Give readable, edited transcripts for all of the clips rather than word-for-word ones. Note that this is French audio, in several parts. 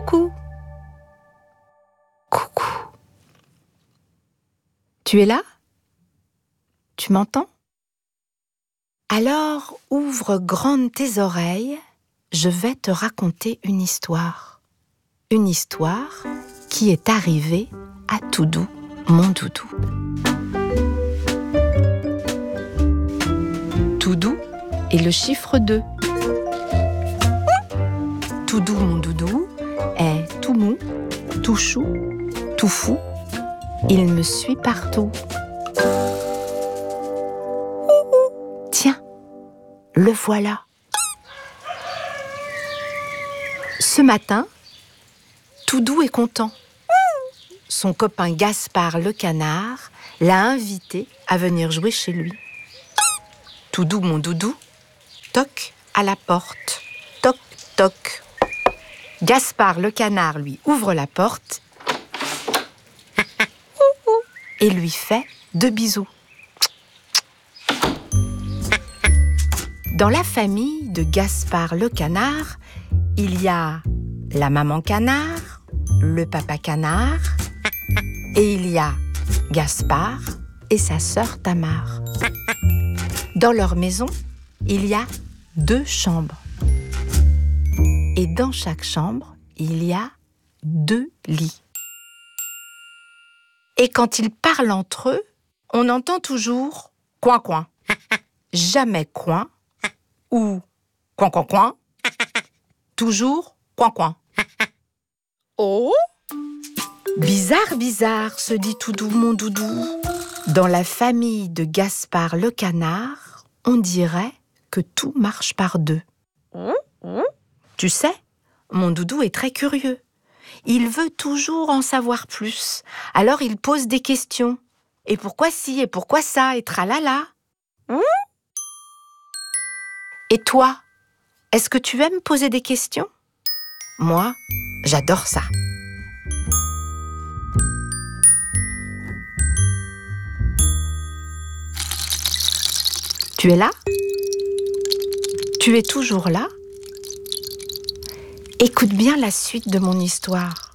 Coucou. Coucou. Tu es là? Tu m'entends? Alors, ouvre grandes tes oreilles, je vais te raconter une histoire. Une histoire qui est arrivée à Toudou, mon doudou. Toudou est le chiffre 2. Toudou, mon doudou, est tout mou, tout chou, tout fou. Il me suit partout. Tiens, le voilà. Ce matin, Toudou est content. Son copain Gaspard le canard l'a invité à venir jouer chez lui. Toudou, mon doudou, toque à la porte. Toc, toc. Gaspard le canard lui ouvre la porte et lui fait 2 bisous. Dans la famille de Gaspard le canard, il y a la maman canard, le papa canard et il y a Gaspard et sa sœur Tamar. Dans leur maison, il y a 2 chambres. Et dans chaque chambre, il y a 2 lits. Et quand ils parlent entre eux, on entend toujours « coin, coin ». Jamais « coin » ou « coin, coin, coin ». Toujours « coin, coin ». Oh ! Bizarre, bizarre, se dit Toudou, mon doudou. Dans la famille de Gaspard le canard, on dirait que tout marche par 2. Tu sais, mon doudou est très curieux. Il veut toujours en savoir plus. Alors il pose des questions. Et pourquoi ci, et pourquoi ça, et tralala. Et toi, est-ce que tu aimes poser des questions? Moi, j'adore ça. Tu es là? Tu es toujours là? Écoute bien la suite de mon histoire.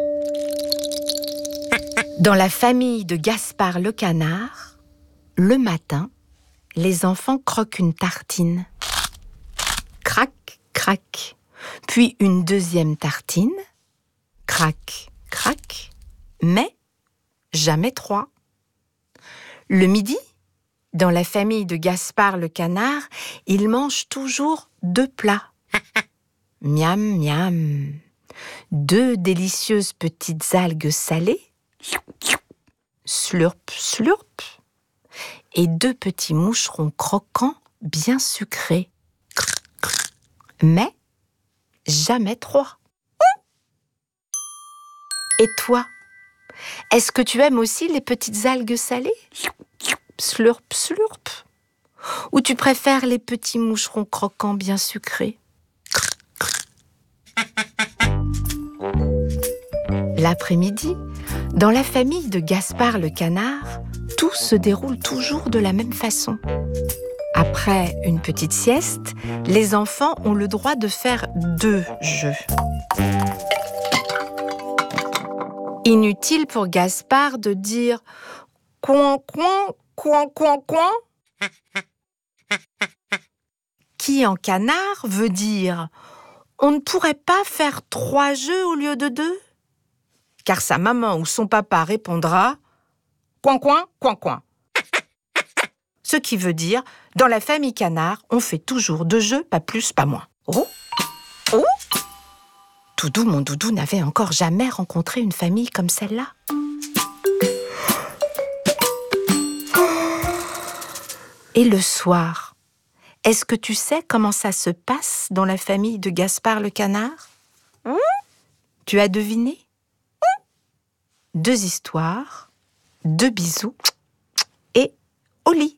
Dans la famille de Gaspard le canard, le matin, les enfants croquent une tartine. Crac, crac. Puis une deuxième tartine. Crac, crac. Mais jamais 3. Le midi, dans la famille de Gaspard le canard, ils mangent toujours 2 plats. Miam, miam. 2 délicieuses petites algues salées. Slurp, slurp. Et 2 petits moucherons croquants bien sucrés. Mais jamais 3. Et toi, est-ce que tu aimes aussi les petites algues salées? Slurp, slurp. Ou tu préfères les petits moucherons croquants bien sucrés? L'après-midi, dans la famille de Gaspard le canard, tout se déroule toujours de la même façon. Après une petite sieste, les enfants ont le droit de faire 2 jeux. Inutile pour Gaspard de dire « coin, coin, coin, coin, coin » qui en canard veut dire « on ne pourrait pas faire 3 jeux au lieu de 2 » car sa maman ou son papa répondra « coin, coin, coin, coin ». Ce qui veut dire « dans la famille canard, on fait toujours 2 jeux, pas plus, pas moins ». Oh, oh. Toudou, mon doudou, n'avait encore jamais rencontré une famille comme celle-là. Et le soir, est-ce que tu sais comment ça se passe dans la famille de Gaspard le canard? Tu as deviné? 2 histoires, 2 bisous et au lit.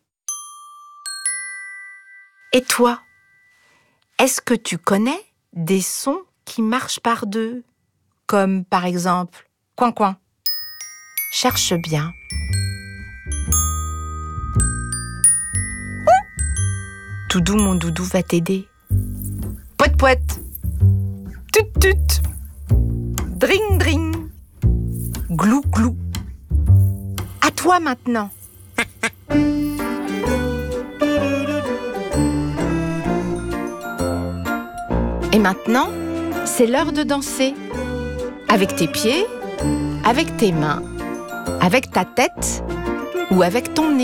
Et toi, est-ce que tu connais des sons qui marchent par 2? Comme par exemple, coin coin. Cherche bien. Toudou, mon doudou va t'aider. Pouet pouet. Tut tut. Dring, dring. Glou, glou. À toi maintenant. Et maintenant, c'est l'heure de danser. Avec tes pieds, avec tes mains, avec ta tête ou avec ton nez.